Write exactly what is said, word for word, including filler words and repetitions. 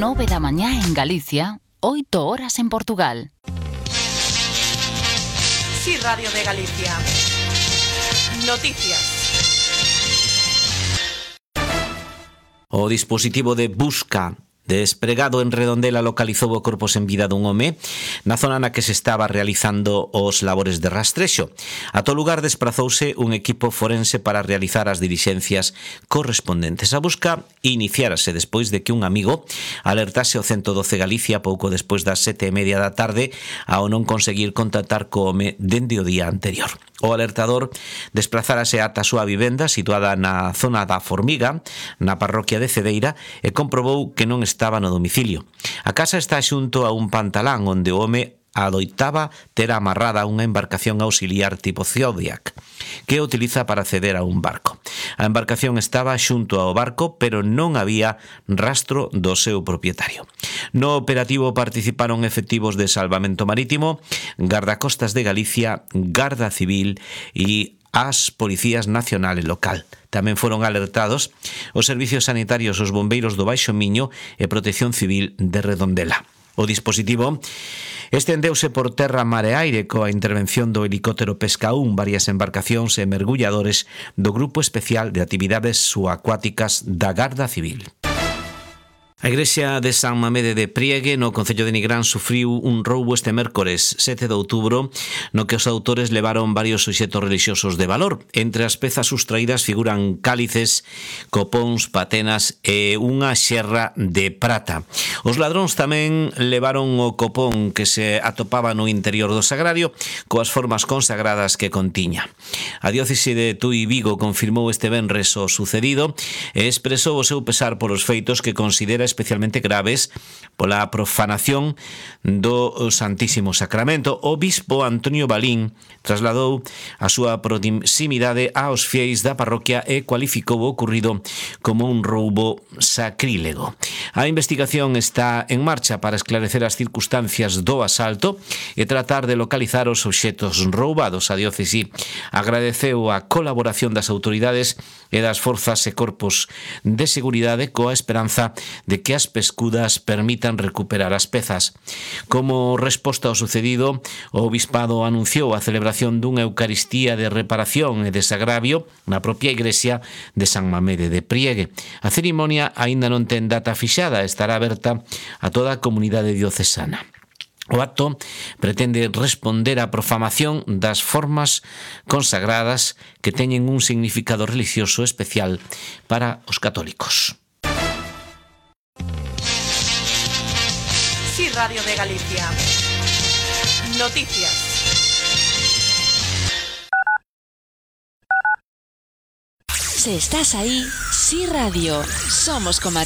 nove da mañá en Galicia, oito horas en Portugal. Sí, Radio de Galicia. Noticias. O dispositivo de busca despregado en Redondela localizou o corpo sen vida dun home na zona na que se estaba realizando os labores de rastrexo. A todo lugar desprazouse un equipo forense para realizar as dilixencias correspondentes. A busca iniciárase despois de que un amigo alertase o ciento doce Galicia pouco despois das sete e media da tarde ao non conseguir contactar co home dende o día anterior. O alertador desplazárase ata a súa vivenda situada na zona da Formiga, na parroquia de Cedeira, e comprobou que non estaba no domicilio. A casa está xunto a un pantalán onde o home adoitaba ter amarrada unha embarcación auxiliar tipo Zodiac, que utiliza para acceder a un barco. A embarcación estaba xunto ao barco, pero non había rastro do seu propietario. No operativo participaron efectivos de Salvamento Marítimo, Gardacostas de Galicia, Garda Civil e as Policías Nacional e Local. Tamén foron alertados os servicios sanitarios, os bombeiros do Baixo Miño e Protección Civil de Redondela. O dispositivo estendeuse por terra, mar e aire coa intervención do helicóptero Pesca un, varias embarcacións e mergulladores do Grupo Especial de Actividades Subacuáticas da Garda Civil. A igrexa de San Mamede de Priegue, no concello de Nigrán, sufriu un roubo este mércores sete de outubro, no que os autores levaron varios obxectos relixiosos de valor. Entre as pezas sustraídas figuran cálices, copóns, patenas e unha xerra de prata. Os ladróns tamén levaron o copón que se atopaba no interior do sagrario coas formas consagradas que contiña. A diócese de Tui Vigo confirmou este venres o sucedido e expresou o seu pesar polos feitos que considera especialmente graves pola profanación do Santísimo Sacramento. O bispo Antonio Balín trasladou a súa proximidade aos fieis da parroquia e cualificou o ocurrido como un roubo sacrílego. A investigación está en marcha para esclarecer as circunstancias do asalto e tratar de localizar os obxectos roubados. A diócese agradeceu a colaboración das autoridades e das forzas e corpos de seguridade coa esperanza de que as pescudas permitan recuperar as pezas. Como resposta ao sucedido, o Obispado anunciou a celebración dunha Eucaristía de reparación e desagravio na propia igrexa de San Mamede de Priegue. A cerimonia aínda non ten data fixada, estará aberta a toda a comunidade diocesana. O acto pretende responder á profanación das formas consagradas que teñen un significado religioso especial para os católicos. Sí, Radio de Galicia. Noticias. Si estás ahí, Sí Radio, somos como